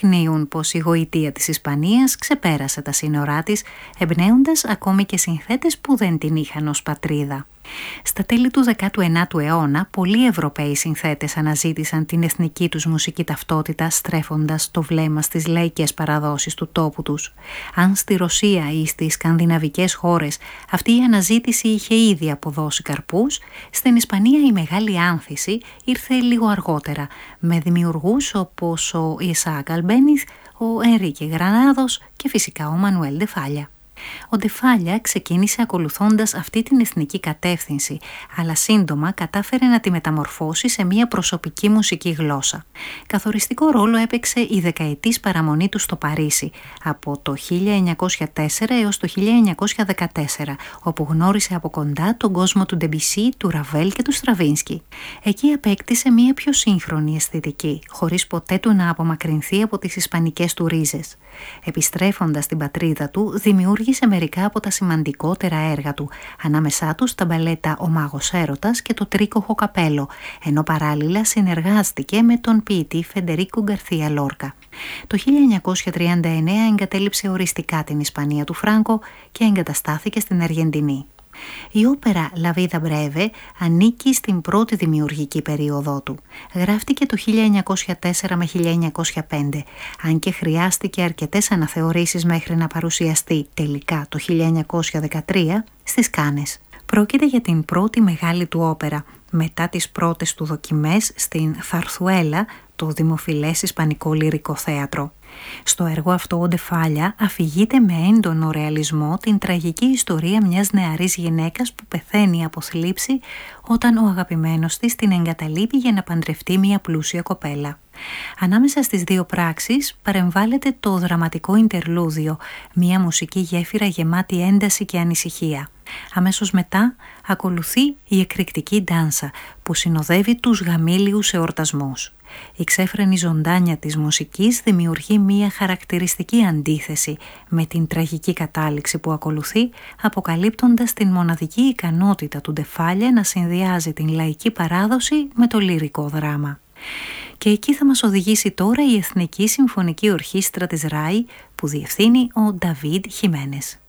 αποδεικνύουν πως η γοητεία της Ισπανίας ξεπέρασε τα σύνορά της, εμπνέοντας ακόμη και συνθέτες που δεν την είχαν ως πατρίδα. Στα τέλη του 19ου αιώνα, πολλοί Ευρωπαίοι συνθέτες αναζήτησαν την εθνική τους μουσική ταυτότητα, στρέφοντας το βλέμμα στις λαϊκές παραδόσεις του τόπου τους. Αν στη Ρωσία ή στις σκανδιναβικές χώρες αυτή η αναζήτηση είχε ήδη αποδώσει καρπούς, στην Ισπανία η μεγάλη άνθηση ήρθε λίγο αργότερα, με δημιουργούς όπως ο Ισαάκ Αλμπένιθ, ο Ενρίκε Γρανάδος και φυσικά ο Μανουέλ ντε Φάλια. Ο ντε Φάλια ξεκίνησε ακολουθώντας αυτή την εθνική κατεύθυνση, αλλά σύντομα κατάφερε να τη μεταμορφώσει σε μια προσωπική μουσική γλώσσα. Καθοριστικό ρόλο έπαιξε η δεκαετής παραμονή του στο Παρίσι, από το 1904 έως το 1914, όπου γνώρισε από κοντά τον κόσμο του Ντεμπισί, του Ραβέλ και του Στραβίνσκι. Εκεί απέκτησε μια πιο σύγχρονη αισθητική, χωρίς ποτέ του να απομακρυνθεί από τις ισπανικές του ρίζες. Επιστρέφοντας στην πατρίδα του, δημιούργησε μερικά από τα σημαντικότερα έργα του, ανάμεσά τους τα μπαλέτα «Ο Μάγος Έρωτας» και το «Τρίκοχο Καπέλο», ενώ παράλληλα συνεργάστηκε με τον ποιητή Φεντερίκο Γκαρθία Λόρκα. Το 1939 εγκατέλειψε οριστικά την Ισπανία του Φράγκο και εγκαταστάθηκε στην Αργεντινή. Η όπερα «La Vida Breve» ανήκει στην πρώτη δημιουργική περίοδό του. Γράφτηκε το 1904 με 1905, αν και χρειάστηκε αρκετές αναθεωρήσεις μέχρι να παρουσιαστεί τελικά το 1913 στις Κάνες. Πρόκειται για την πρώτη μεγάλη του όπερα, μετά τις πρώτες του δοκιμές στην Θαρθουέλα, το δημοφιλές ισπανικό λυρικό θέατρο. Στο έργο αυτό ο ντε Φάλια αφηγείται με έντονο ρεαλισμό την τραγική ιστορία μιας νεαρής γυναίκας που πεθαίνει από θλίψη όταν ο αγαπημένος της την εγκαταλείπει για να παντρευτεί μια πλούσια κοπέλα. Ανάμεσα στις δύο πράξεις παρεμβάλλεται το δραματικό ιντερλούδιο, μια μουσική γέφυρα γεμάτη ένταση και ανησυχία. Αμέσως μετά ακολουθεί η εκρηκτική ντάνσα που συνοδεύει τους γαμήλιους εορτασμούς. Η ξέφρενη ζωντάνια της μουσικής δημιουργεί μια χαρακτηριστική αντίθεση με την τραγική κατάληξη που ακολουθεί, αποκαλύπτοντας την μοναδική ικανότητα του ντε Φάλια να συνδυάζει την λαϊκή παράδοση με το λυρικό δράμα. Και εκεί θα μας οδηγήσει τώρα η Εθνική Συμφωνική Ορχήστρα της ΡΑΗ που διευθύνει ο Νταβίντ Χιμένες.